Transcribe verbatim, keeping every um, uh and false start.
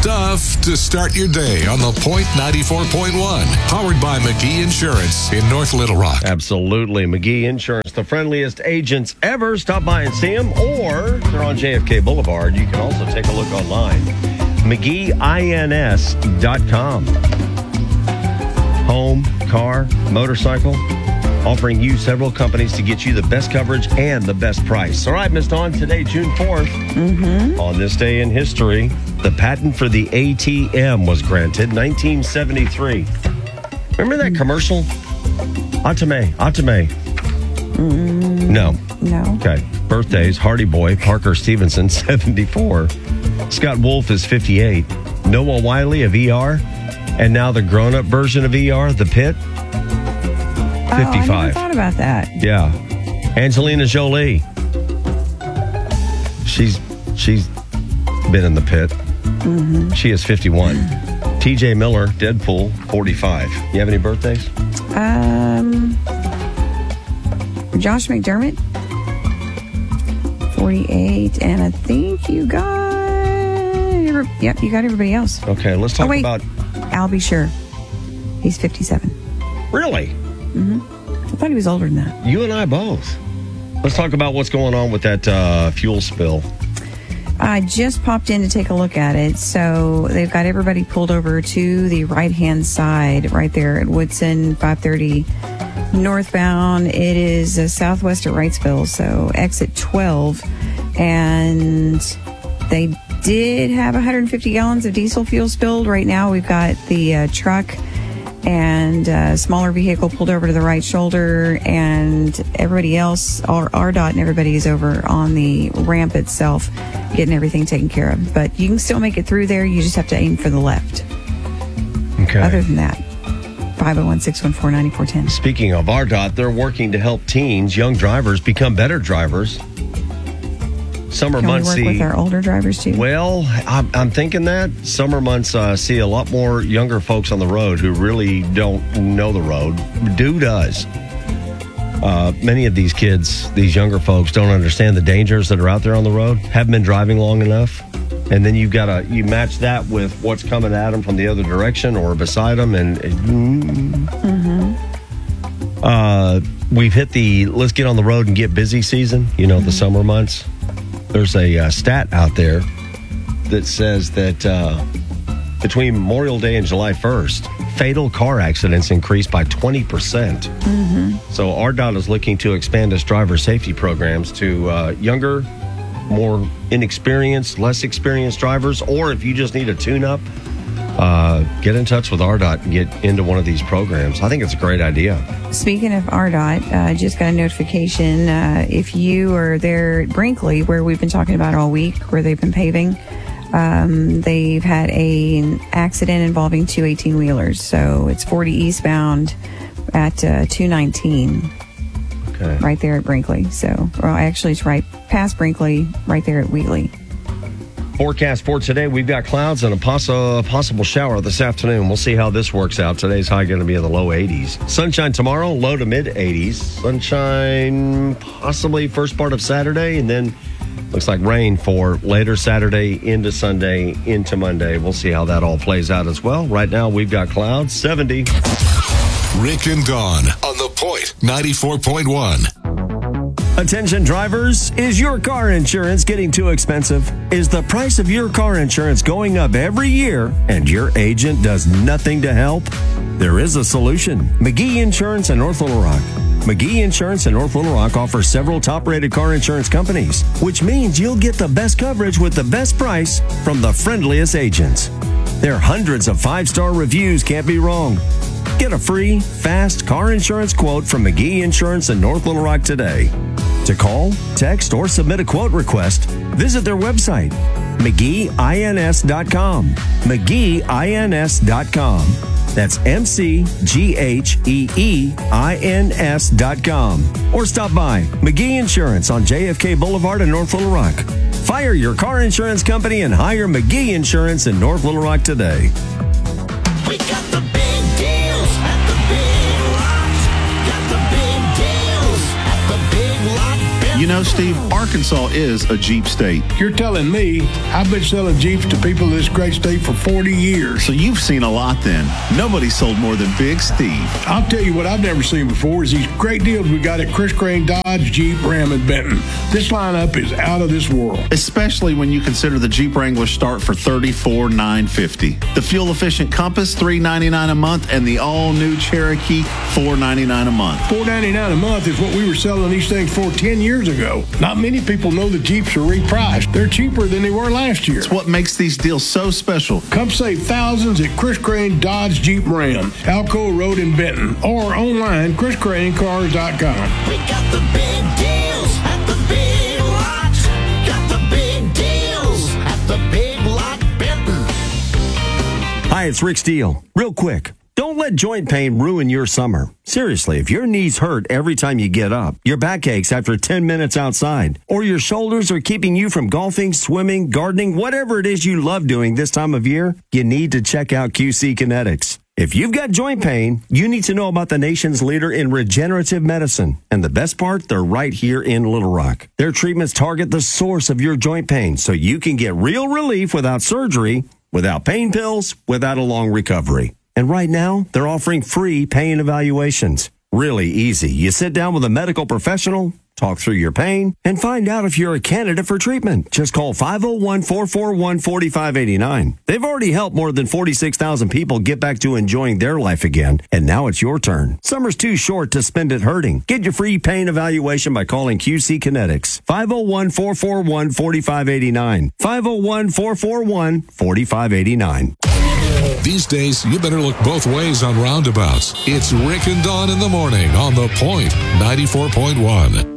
stuff to start your day on The Point ninety-four point one. Powered by McGee Insurance in North Little Rock. Absolutely. McGee Insurance, the friendliest agents ever. Stop by and see them, or they're on J F K Boulevard. You can also take a look online. McGee Ins dot com. Home, car, motorcycle, offering you several companies to get you the best coverage and the best price. All right, Miss Dawn, today, June fourth, Mm-hmm. on this day in history, the patent for the A T M was granted, nineteen seventy-three. Remember that commercial? Atame, Atame. Mm, No. No. Okay. Birthdays, Hardy Boy, Parker Stevenson, seventy-four. Scott Wolf is fifty-eight. Noah Wiley of E R. And now the grown-up version of E R, The Pit, Oh, I fifty-five. never thought about that. Yeah. Angelina Jolie. She's she's been in The Pit. Mm-hmm. She is fifty-one. T J Miller, Deadpool, forty-five. You have any birthdays? Um, Josh McDermott, forty-eight, and I think you got. Yep, you got everybody else. Okay, let's talk oh, wait. about. Albie Sure. He's fifty-seven. Really? Mm-hmm. I thought he was older than that. You and I both. Let's talk about what's going on with that uh, fuel spill. I just popped in to take a look at it. So they've got everybody pulled over to the right-hand side right there at Woodson, five thirty northbound. It is uh, southwest of Wrightsville, so exit twelve. And they did have one hundred fifty gallons of diesel fuel spilled. Right now we've got the uh, truck and a smaller vehicle pulled over to the right shoulder, and everybody else, our R D O T and everybody is over on the ramp itself getting everything taken care of. But you can still make it through there. You just have to aim for the left. Okay. Other than that, five oh one, six one four, nine four one oh. Speaking of R D O T, they're working to help teens, young drivers, become better drivers. Summer Can months we work see, with our older drivers too? Well, I'm, I'm thinking that summer months uh, see a lot more younger folks on the road who really don't know the road. Dude does. Uh, many of these kids, these younger folks, don't understand the dangers that are out there on the road. Haven't been driving long enough, and then you've got to you match that with what's coming at them from the other direction or beside them, and. Mm, mm-hmm. uh, we've hit the let's get on the road and get busy season. You know, mm-hmm. the summer months. There's a uh, stat out there that says that uh, between Memorial Day and July first, fatal car accidents increased by twenty percent. Mm-hmm. So R D O T is looking to expand its driver safety programs to uh, younger, more inexperienced, less experienced drivers, or if you just need a tune-up, uh, get in touch with R D O T and get into one of these programs. I think it's a great idea. Speaking of R D O T, I uh, just got a notification. Uh, if you are there at Brinkley, where we've been talking about all week, where they've been paving, um, they've had a, an accident involving two eighteen-wheelers. So it's forty eastbound at uh, two nineteen. Okay. Right there at Brinkley. So, well, actually, it's right past Brinkley, right there at Wheatley. Forecast for today, we've got clouds and a poss- possible shower this afternoon. We'll see how this works out. Today's high going to be in the low eighties. Sunshine tomorrow, low to mid eighties. Sunshine possibly first part of Saturday, and then looks like rain for later Saturday into Sunday into Monday. We'll see how that all plays out as well. Right now, we've got clouds, seventy. Rick and Dawn on The Point ninety-four point one. Attention drivers, is your car insurance getting too expensive? Is the price of your car insurance going up every year and your agent does nothing to help? There is a solution. McGee Insurance in North Little Rock. McGee Insurance in North Little Rock offers several top-rated car insurance companies, which means you'll get the best coverage with the best price from the friendliest agents. Their hundreds of five-star reviews can't be wrong. Get a free, fast car insurance quote from McGee Insurance in North Little Rock today. To call, text, or submit a quote request, visit their website, McGee Ins dot com. McGee Ins dot com. That's M C G H E E I N S dot com. Or stop by McGee Insurance on J F K Boulevard in North Little Rock. Fire your car insurance company and hire McGee Insurance in North Little Rock today. We got the big deals at the Big Lots. Got the big deals at the Big Lot. You know, Steve, Arkansas is a Jeep state. You're telling me I've been selling Jeeps to people in this great state for forty years. So you've seen a lot then. Nobody sold more than Big Steve. I'll tell you what I've never seen before is these great deals we got at Chris Crane Dodge, Jeep, Ram, and Benton. This lineup is out of this world. Especially when you consider the Jeep Wrangler start for thirty-four thousand nine hundred fifty dollars. The fuel-efficient Compass, three hundred ninety-nine dollars a month, and the all-new Cherokee, four hundred ninety-nine dollars a month. four hundred ninety-nine dollars a month is what we were selling these things for ten years ago. Not many people know the Jeeps are repriced. They're cheaper than they were last year. It's what makes these deals so special. Come save thousands at Chris Crane Dodge Jeep Ram, Alcoa Road in Benton, or online, chris crane cars dot com. We got the big deals at the Big Lots. Got the big deals at the Big Lot Benton. Hi, it's Rick Steele. Real quick, don't let joint pain ruin your summer. Seriously, if your knees hurt every time you get up, your back aches after ten minutes outside, or your shoulders are keeping you from golfing, swimming, gardening, whatever it is you love doing this time of year, you need to check out Q C Kinetics. If you've got joint pain, you need to know about the nation's leader in regenerative medicine. And the best part, they're right here in Little Rock. Their treatments target the source of your joint pain so you can get real relief without surgery, without pain pills, without a long recovery. And right now, they're offering free pain evaluations. Really easy. You sit down with a medical professional, talk through your pain, and find out if you're a candidate for treatment. Just call five oh one, four four one, four five eight nine. They've already helped more than forty-six thousand people get back to enjoying their life again, and now it's your turn. Summer's too short to spend it hurting. Get your free pain evaluation by calling Q C Kinetics. five oh one, four four one, four five eight nine. five oh one, four four one, four five eight nine. These days, you better look both ways on roundabouts. It's Rick and Dawn in the morning on The Point ninety-four point one.